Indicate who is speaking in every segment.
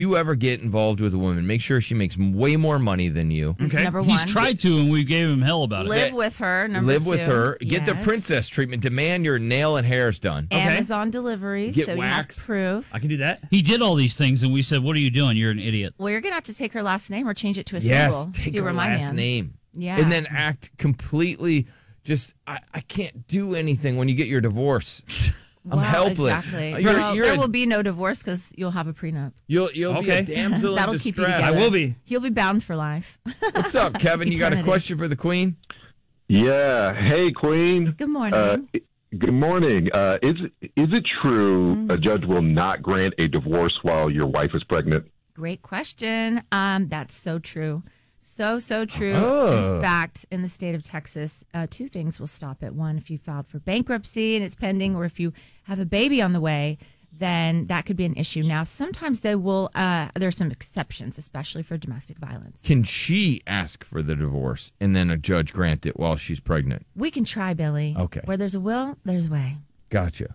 Speaker 1: you ever get involved with a woman, make sure she makes way more money than you.
Speaker 2: Okay.
Speaker 3: Number
Speaker 2: He's
Speaker 3: one.
Speaker 2: tried to, and we gave him hell about it.
Speaker 3: Live with her. Number
Speaker 1: Live
Speaker 3: two.
Speaker 1: with her. Get the
Speaker 3: Yes.
Speaker 1: princess treatment. Demand your nail and hairs done.
Speaker 3: Amazon deliveries.
Speaker 1: Get
Speaker 3: so
Speaker 1: waxed.
Speaker 3: you have proof.
Speaker 4: I can do that.
Speaker 2: He did all these things, and we said, "What are you doing? You're an idiot."
Speaker 3: Well, you're going to have to take her last name or change it to a
Speaker 1: Yes,
Speaker 3: single.
Speaker 1: take
Speaker 3: You
Speaker 1: her
Speaker 3: were my
Speaker 1: last
Speaker 3: man.
Speaker 1: name.
Speaker 3: Yeah.
Speaker 1: And then act completely just, I can't do anything when you get your divorce. I'm
Speaker 3: Wow,
Speaker 1: helpless.
Speaker 3: Exactly.
Speaker 1: You're
Speaker 3: there
Speaker 1: a-
Speaker 3: will be no divorce because you'll have a prenup.
Speaker 1: You'll be a
Speaker 4: Okay.
Speaker 1: damsel in
Speaker 3: That'll keep you
Speaker 1: distress.
Speaker 4: I
Speaker 3: together.
Speaker 4: will be.
Speaker 3: He'll be bound for life.
Speaker 1: What's up, Kevin? You got a
Speaker 3: Eternity.
Speaker 1: question for the queen?
Speaker 5: Yeah. Hey, Queen.
Speaker 3: Good morning.
Speaker 5: Good morning. Is it true a judge will not grant a divorce while your wife is pregnant?
Speaker 3: Great question. That's so true. So true.
Speaker 1: Oh.
Speaker 3: In fact, in the state of Texas, two things will stop it. One, if you filed for bankruptcy and it's pending, or if you have a baby on the way, then that could be an issue. Now, sometimes they will, there's some exceptions, especially for domestic violence.
Speaker 1: Can she ask for the divorce and then a judge grant it while she's pregnant?
Speaker 3: We can try, Billy.
Speaker 1: Okay.
Speaker 3: Where there's a will, there's a way.
Speaker 1: Gotcha.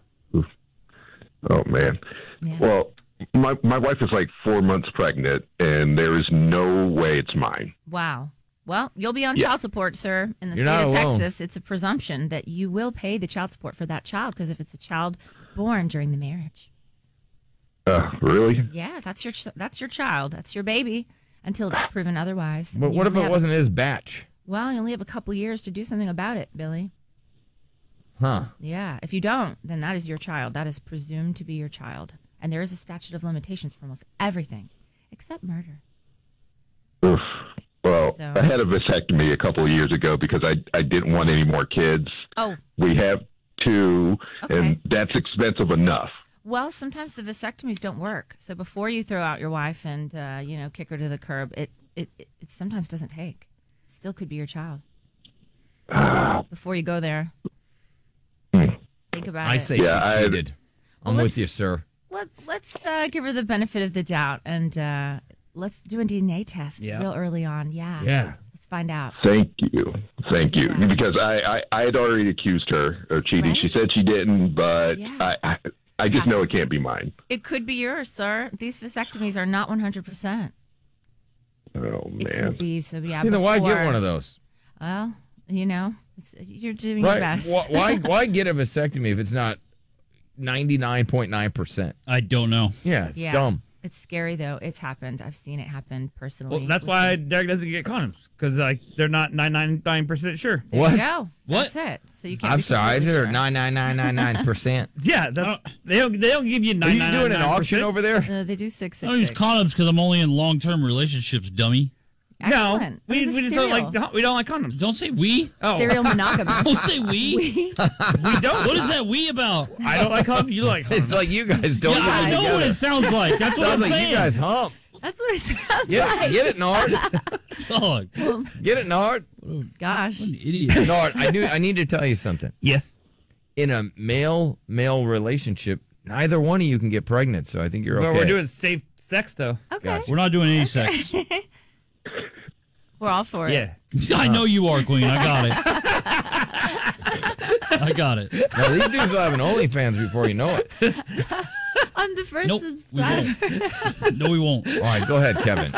Speaker 5: Oh, man.
Speaker 3: Yeah.
Speaker 5: Well, my wife is like 4 months pregnant, and there is no way it's mine.
Speaker 3: Wow. Well, you'll be on
Speaker 5: Yeah.
Speaker 3: child support, sir. In the
Speaker 1: You're
Speaker 3: state
Speaker 1: not
Speaker 3: of
Speaker 1: alone.
Speaker 3: Texas, it's a presumption that you will pay the child support for that child because if it's a child born during the marriage.
Speaker 5: Really?
Speaker 3: Yeah, that's your child. That's your baby until it's proven otherwise.
Speaker 1: But
Speaker 3: You
Speaker 1: what if
Speaker 3: only
Speaker 1: it
Speaker 3: have-
Speaker 1: wasn't his batch?
Speaker 3: Well, you only have a couple years to do something about it, Billy.
Speaker 1: Huh.
Speaker 3: Yeah. If you don't, then that is your child. That is presumed to be your child. And there is a statute of limitations for almost everything except murder.
Speaker 5: Oof. Well,
Speaker 3: So-
Speaker 5: I had a vasectomy a couple of years ago because I didn't want any more kids.
Speaker 3: Oh,
Speaker 5: We have two,
Speaker 3: Okay.
Speaker 5: and that's expensive enough.
Speaker 3: well, sometimes the vasectomies don't work. So before you throw out your wife and kick her to the curb, it sometimes doesn't take. Still could be your child. Before you go there, think about
Speaker 1: I
Speaker 3: it.
Speaker 1: say
Speaker 5: Yeah,
Speaker 1: she
Speaker 5: I-
Speaker 1: cheated. I'm
Speaker 3: Well,
Speaker 1: with
Speaker 3: let's-
Speaker 1: you, sir.
Speaker 3: Let's give her the benefit of the doubt and let's do a DNA test
Speaker 4: Yeah.
Speaker 3: real early on. Yeah.
Speaker 1: Yeah.
Speaker 3: Let's find out.
Speaker 5: Thank you. Thank you.
Speaker 3: Yeah.
Speaker 5: Because I had already accused her of cheating.
Speaker 3: Right?
Speaker 5: She said she didn't, but
Speaker 3: Yeah.
Speaker 5: I just know it can't be mine.
Speaker 3: It could be yours, sir. These vasectomies are not 100%.
Speaker 5: Oh,
Speaker 3: It
Speaker 5: man.
Speaker 3: could be. So yeah.
Speaker 1: See, then why get
Speaker 3: before-
Speaker 1: one of those?
Speaker 3: Well, you're doing your
Speaker 1: Right.
Speaker 3: best.
Speaker 1: Why get a vasectomy if it's not 99.9%?
Speaker 2: I don't know.
Speaker 1: Yeah, it's
Speaker 3: Yeah.
Speaker 1: dumb.
Speaker 3: It's scary though. It's happened. I've seen it happen personally.
Speaker 4: Well, that's
Speaker 3: with
Speaker 4: why
Speaker 3: some-
Speaker 4: Derek doesn't get condoms because they're not 99% sure.
Speaker 3: There
Speaker 1: What?
Speaker 3: you go.
Speaker 2: What?
Speaker 3: That's it. So you can't.
Speaker 1: I'm
Speaker 3: be
Speaker 1: sorry, I
Speaker 3: completely
Speaker 1: heard
Speaker 3: sure.
Speaker 1: 99999%.
Speaker 4: Yeah, they don't give you
Speaker 1: Are you
Speaker 4: 99.
Speaker 1: doing an auction over there?
Speaker 3: They do 666.
Speaker 2: I don't use condoms because I'm only in long-term relationships, dummy.
Speaker 4: No,
Speaker 3: Excellent.
Speaker 4: we just don't like condoms.
Speaker 2: Don't say we.
Speaker 4: Oh,
Speaker 3: serial monogamous.
Speaker 2: Don't say we.
Speaker 4: we don't.
Speaker 2: What is that we about?
Speaker 4: I don't like condoms. You like condoms.
Speaker 1: It's like you guys don't
Speaker 2: Yeah,
Speaker 1: get
Speaker 2: I
Speaker 1: it
Speaker 2: know what
Speaker 1: together.
Speaker 2: it sounds like. That's what
Speaker 1: Sounds
Speaker 2: I'm
Speaker 1: like
Speaker 2: saying.
Speaker 1: you guys hump.
Speaker 3: That's what it sounds
Speaker 1: Get
Speaker 3: like.
Speaker 1: it, get it, Nard.
Speaker 2: Dog.
Speaker 1: Get it, Nard.
Speaker 3: Gosh.
Speaker 2: What an idiot.
Speaker 1: Nard, I need to tell you something.
Speaker 4: Yes.
Speaker 1: In a male relationship, neither one of you can get pregnant, so I think you're
Speaker 4: But
Speaker 1: okay.
Speaker 4: we're doing safe sex though.
Speaker 3: Okay.
Speaker 1: Gotcha.
Speaker 2: We're not doing any sex.
Speaker 3: We're all for it.
Speaker 4: Yeah.
Speaker 2: I know you are, Queen. I got it. I got it.
Speaker 1: Now, these dudes will have an OnlyFans before you know it.
Speaker 3: I'm the first
Speaker 2: Nope, we
Speaker 3: subscriber.
Speaker 2: won't. No, we won't.
Speaker 1: All right, go ahead, Kevin.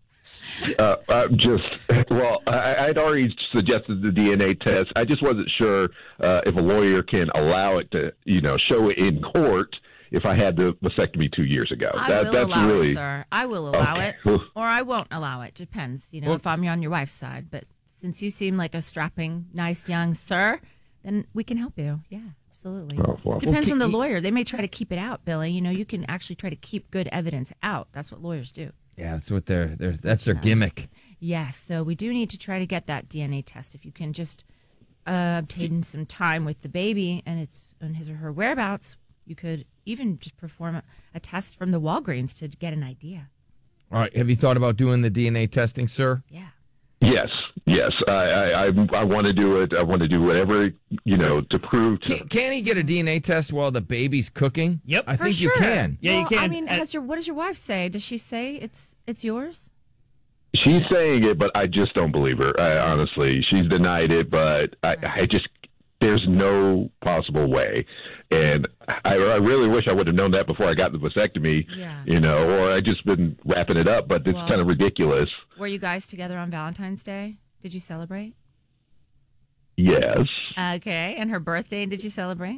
Speaker 5: I'd already suggested the DNA test. I just wasn't sure if a lawyer can allow it to, show it in court if I had the vasectomy 2 years ago.
Speaker 3: I will
Speaker 5: that's
Speaker 3: allow
Speaker 5: really
Speaker 3: it, sir. I will allow
Speaker 5: Okay.
Speaker 3: it, or I won't allow it. Depends, if I'm on your wife's side. But since you seem like a strapping, nice young sir, then we can help you. Yeah, absolutely.
Speaker 5: Oh, well.
Speaker 3: Depends on the lawyer. They may try to keep it out, Billy. You can actually try to keep good evidence out. That's what lawyers do.
Speaker 1: Yeah, that's what that's their gimmick.
Speaker 3: Yes, so we do need to try to get that DNA test. If you can just obtain some time with the baby and it's on his or her whereabouts, you could even just perform a test from the Walgreens to get an idea.
Speaker 1: All right, have you thought about doing the DNA testing, sir?
Speaker 3: Yeah.
Speaker 5: Yes. I want to do it. I want to do whatever, to prove to.
Speaker 1: Can he get a DNA test while the baby's cooking?
Speaker 4: Yep.
Speaker 1: I
Speaker 3: For
Speaker 1: think
Speaker 3: sure.
Speaker 1: you can.
Speaker 4: Yeah, you
Speaker 3: Well,
Speaker 4: can.
Speaker 3: I mean, what does your wife say? Does she say it's yours?
Speaker 5: She's saying it, but I just don't believe her. Honestly, she's denied it, but I just there's no possible way. And I really wish I would have known that before I got the vasectomy,
Speaker 3: Yeah.
Speaker 5: or I just been wrapping it up. But it's
Speaker 3: Well-
Speaker 5: kind of ridiculous.
Speaker 3: Were you guys together on Valentine's Day? Did you celebrate?
Speaker 5: Yes.
Speaker 3: Okay. And her birthday, did you celebrate?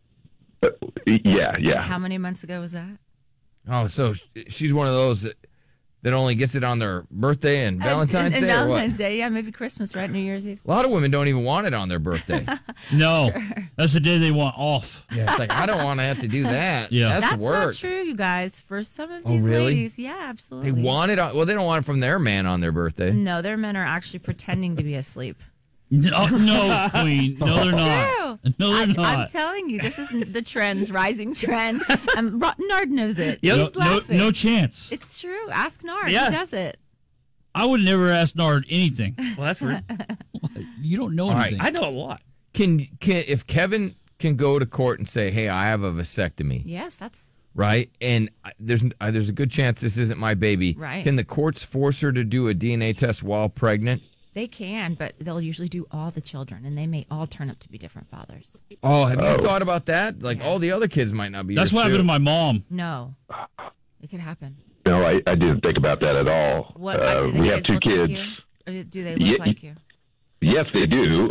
Speaker 5: Yeah.
Speaker 3: How many months ago was that?
Speaker 1: Oh, so she's one of those that only gets it on their birthday and Valentine's
Speaker 3: and
Speaker 1: Day, or what?
Speaker 3: Valentine's Day, yeah, maybe Christmas, right? New Year's Eve.
Speaker 1: A lot of women don't even want it on their birthday.
Speaker 2: No, that's the day they want off.
Speaker 1: Yeah, it's like, I don't want to have to do that.
Speaker 2: Yeah.
Speaker 1: That's
Speaker 3: That's
Speaker 1: work.
Speaker 3: not true, you guys. For some of
Speaker 1: Oh,
Speaker 3: these
Speaker 1: really?
Speaker 3: ladies, yeah, absolutely.
Speaker 1: They want it on. Well, they don't want it from their man on their birthday.
Speaker 3: No, their men are actually pretending to be asleep.
Speaker 2: No, no, Queen. No, they're not.
Speaker 3: True.
Speaker 2: No, they're
Speaker 3: I'm
Speaker 2: not.
Speaker 3: telling you, this is the trends, rising trend. Nard knows it.
Speaker 4: Yep.
Speaker 3: He's
Speaker 2: No,
Speaker 3: laughing.
Speaker 2: no chance.
Speaker 3: It's true. Ask Nard.
Speaker 4: Yeah.
Speaker 3: He does it.
Speaker 2: I would never ask Nard anything.
Speaker 4: Well, that's rude.
Speaker 2: You don't know
Speaker 1: All right.
Speaker 2: anything.
Speaker 4: I know a lot.
Speaker 1: Can if Kevin can go to court and say, "Hey, I have a vasectomy,"
Speaker 3: Yes, that's
Speaker 1: right? And there's a good chance this isn't my baby.
Speaker 3: Right.
Speaker 1: Can the courts force her to do a DNA test while pregnant?
Speaker 3: they can, but they'll usually do all the children, and they may all turn up to be different fathers.
Speaker 1: Oh, have you thought about that? Like
Speaker 3: Yeah.
Speaker 1: all the other kids might not be.
Speaker 2: That's
Speaker 1: yours,
Speaker 2: what happened
Speaker 1: too.
Speaker 2: to my mom.
Speaker 3: No, it could happen.
Speaker 5: No, I didn't think about that at all.
Speaker 3: What? Do the
Speaker 5: We have
Speaker 3: kids
Speaker 5: two
Speaker 3: look
Speaker 5: kids.
Speaker 3: Like you? Or do they look
Speaker 5: Yeah,
Speaker 3: like you?
Speaker 5: Yes, they do.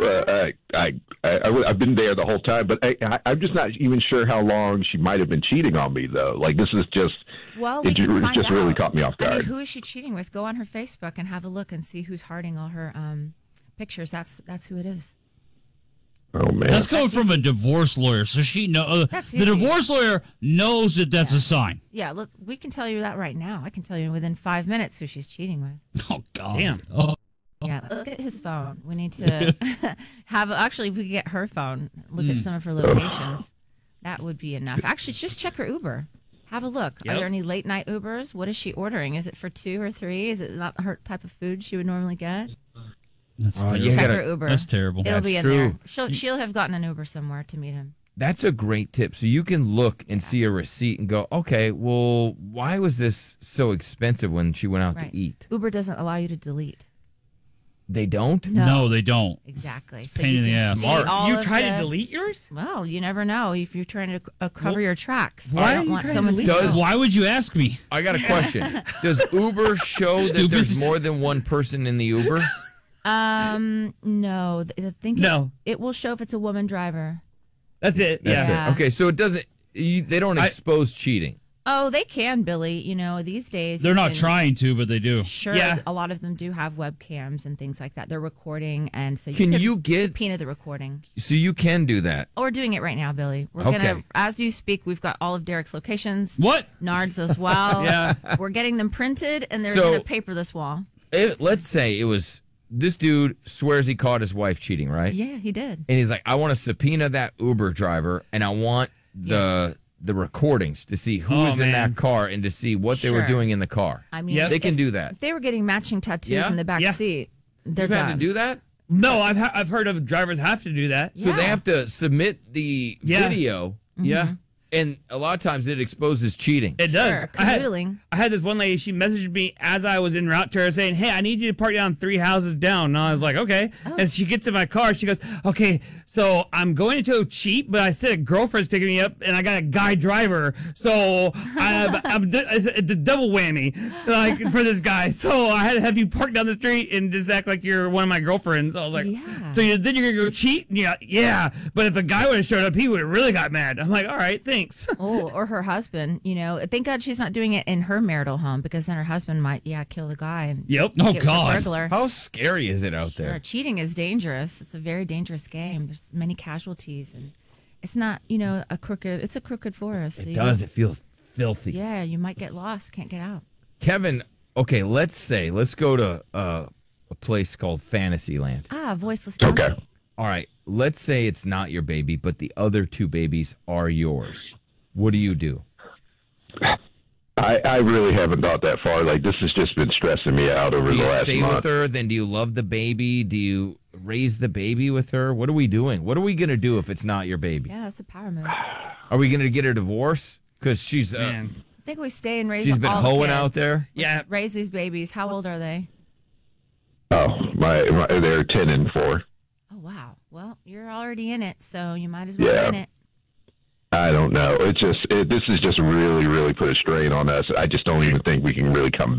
Speaker 5: I've been there the whole time, but I'm just not even sure how long she might have been cheating on me, though. Like, this is just,
Speaker 3: Well, we
Speaker 5: it
Speaker 3: can find
Speaker 5: just really
Speaker 3: out.
Speaker 5: caught me off
Speaker 3: I mean,
Speaker 5: guard.
Speaker 3: who is she cheating with? Go on her Facebook and have a look and see who's hearting all her pictures. That's who it is.
Speaker 5: Oh, man.
Speaker 2: That's coming from a divorce lawyer, so she know.
Speaker 3: That's
Speaker 2: The
Speaker 3: easy.
Speaker 2: divorce lawyer knows that that's a sign.
Speaker 3: Yeah, look, we can tell you that right now. I can tell you within 5 minutes who she's cheating with.
Speaker 2: Oh God.
Speaker 4: Damn.
Speaker 2: Oh,
Speaker 3: Yeah, look at his phone. We need to actually, if we could get her phone, look at some of her locations. That would be enough. Actually, just check her Uber. Have a look. Are
Speaker 4: Yep.
Speaker 3: there any late night Ubers? What is she ordering? Is it for 2 or 3? Is it not her type of food she would normally get?
Speaker 2: that's
Speaker 1: Oh,
Speaker 2: terrible.
Speaker 1: you
Speaker 3: Check
Speaker 1: gotta-
Speaker 3: her Uber.
Speaker 2: That's terrible.
Speaker 3: It'll
Speaker 1: That's
Speaker 3: be in
Speaker 1: true.
Speaker 3: there. She'll have gotten an Uber somewhere to meet him.
Speaker 1: That's a great tip. So you can look and see a receipt and go, okay, well, why was this so expensive when she went out
Speaker 3: Right.
Speaker 1: to eat?
Speaker 3: Uber doesn't allow you to delete.
Speaker 1: They don't?
Speaker 2: No, they don't.
Speaker 3: Exactly. So
Speaker 2: Pain
Speaker 3: you
Speaker 2: in the
Speaker 3: can
Speaker 2: ass.
Speaker 3: see
Speaker 1: Smart.
Speaker 3: all
Speaker 4: You
Speaker 3: of
Speaker 4: try to
Speaker 3: the-
Speaker 4: delete yours?
Speaker 3: Well, you never know if you're trying to cover your tracks.
Speaker 4: Why
Speaker 3: I
Speaker 4: are
Speaker 3: don't
Speaker 4: you
Speaker 3: want
Speaker 4: trying to
Speaker 3: someone to
Speaker 1: delete
Speaker 3: know.
Speaker 1: Does-
Speaker 2: Why would you ask me?
Speaker 1: I got a question. Does Uber show that
Speaker 2: Stupid.
Speaker 1: there's more than one person in the Uber?
Speaker 3: No. I think
Speaker 4: No.
Speaker 3: it will show if it's a woman driver.
Speaker 4: That's it.
Speaker 1: That's
Speaker 4: Yeah.
Speaker 1: it. Okay, so it doesn't. They don't expose cheating.
Speaker 3: Oh, they can, Billy. You know, these days
Speaker 2: They're
Speaker 3: you
Speaker 2: not
Speaker 3: can-
Speaker 2: trying to, but they do.
Speaker 3: Sure,
Speaker 4: Yeah.
Speaker 3: a lot of them do have webcams and things like that. They're recording, and so
Speaker 1: Can
Speaker 3: could
Speaker 1: you get?
Speaker 3: subpoena the recording.
Speaker 1: So you can do that.
Speaker 3: Oh, we're doing it right now, Billy. We're
Speaker 1: Okay.
Speaker 3: gonna, as you speak, we've got all of Derek's locations.
Speaker 2: What?
Speaker 3: Nard's as well.
Speaker 4: Yeah.
Speaker 3: We're getting them printed, and they're
Speaker 1: So-
Speaker 3: going to paper this wall.
Speaker 1: Let's say it was this dude swears he caught his wife cheating, right?
Speaker 3: Yeah, he did.
Speaker 1: And he's like, I want to subpoena that Uber driver, and I want the recordings to see who
Speaker 4: Oh,
Speaker 1: was in
Speaker 4: man.
Speaker 1: that car and to see what they were
Speaker 3: Sure.
Speaker 1: doing in the car.
Speaker 3: I mean,
Speaker 4: Yep.
Speaker 1: They can
Speaker 3: if-
Speaker 1: do that.
Speaker 3: If they were getting matching tattoos
Speaker 1: Yeah?
Speaker 3: in the back
Speaker 4: Yeah.
Speaker 3: seat, they're
Speaker 1: You've had
Speaker 3: done.
Speaker 1: to do that?
Speaker 4: No, I've heard of drivers have to do that.
Speaker 1: So they
Speaker 3: Yeah.
Speaker 1: have to submit the
Speaker 4: Yeah.
Speaker 1: video,
Speaker 4: Yeah.
Speaker 1: and a lot of times it exposes cheating.
Speaker 4: It does.
Speaker 3: Sure, canoodling.
Speaker 4: I had this one lady, she messaged me as I was en route to her saying, hey, I need you to park down 3 houses down. And I was like, okay.
Speaker 3: Oh.
Speaker 4: And she gets in my car. She goes, okay, so I'm going to cheat, but I said a girlfriend's picking me up and I got a guy driver. So it's a double whammy like for this guy. So I had to have you park down the street and just act like you're one of my girlfriends. I was like,
Speaker 3: Yeah.
Speaker 4: so then you're going to go cheat? Yeah. But if a guy would have showed up, he would have really got mad. I'm like, all right, thanks.
Speaker 3: Oh, or her husband. You know, thank God she's not doing it in her marital home because then her husband might, kill the guy and
Speaker 4: Yep.
Speaker 2: Oh,
Speaker 3: get with a
Speaker 2: God.
Speaker 3: burglar.
Speaker 1: How scary is it out
Speaker 3: Sure,
Speaker 1: there?
Speaker 3: cheating is dangerous. It's a very dangerous game. There's many casualties, and it's not, a crooked. It's a crooked forest.
Speaker 1: It does. It feels filthy.
Speaker 3: Yeah, you might get lost, can't get out.
Speaker 1: Kevin, okay, let's go to a place called Fantasyland.
Speaker 3: Voiceless.
Speaker 5: Okay.
Speaker 3: donkey.
Speaker 1: All right, let's say it's not your baby, but the other 2 babies are yours. What do you do?
Speaker 5: I really haven't thought that far. Like, this has just been stressing me out over
Speaker 1: Do
Speaker 5: the
Speaker 1: you
Speaker 5: last
Speaker 1: stay
Speaker 5: month.
Speaker 1: with her? Then do you love the baby? Do you raise the baby with her? What are we doing? What are we going to do if it's not your baby?
Speaker 3: Yeah, that's a power move. I
Speaker 1: Are we going to get a divorce? Because she's
Speaker 4: Man.
Speaker 3: think we stay and raise.
Speaker 1: she's been
Speaker 3: all the
Speaker 1: hoeing
Speaker 3: kids.
Speaker 1: out there.
Speaker 4: Yeah.
Speaker 3: Raise these babies. How old are they?
Speaker 5: Oh, they're 10 and 4.
Speaker 3: Oh wow. Well, you're already in it, so you might as well
Speaker 5: Yeah.
Speaker 3: in it.
Speaker 5: I don't know. This has just really, really put a strain on us. I just don't even think we can really come